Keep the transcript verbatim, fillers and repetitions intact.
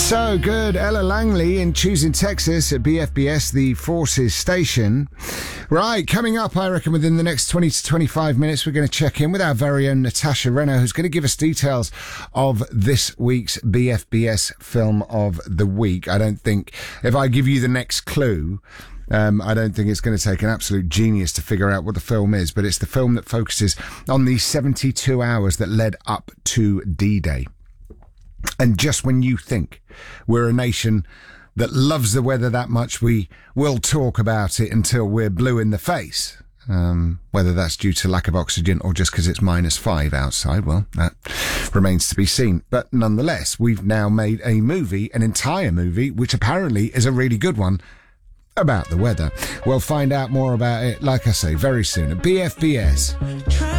So good. Ella Langley in Choosing Texas at B F B S, the Forces station. Right, coming up, I reckon within the next twenty to twenty-five minutes, we're going to check in with our very own Natasha Renner, who's going to give us details of this week's B F B S film of the week. I don't think, if I give you the next clue, Um, I don't think it's going to take an absolute genius to figure out what the film is, but it's the film that focuses on the seventy-two hours that led up to D-Day. And just when you think we're a nation that loves the weather that much, we will talk about it until we're blue in the face. Um, whether that's due to lack of oxygen or just because it's minus five outside, well, that remains to be seen. But nonetheless, we've now made a movie, an entire movie, which apparently is a really good one, about the weather. We'll find out more about it, like I say, very soon at B F B S.